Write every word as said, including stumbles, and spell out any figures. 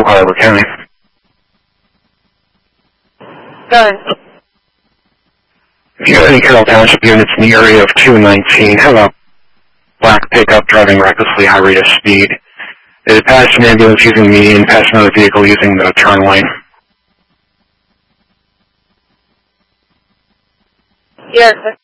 Harbor County. Good. If you have any Carroll Township units in the area of two nineteen, have a black pickup driving recklessly high rate of speed. It had passed an ambulance using the median, passed another vehicle using the turn lane. Yes.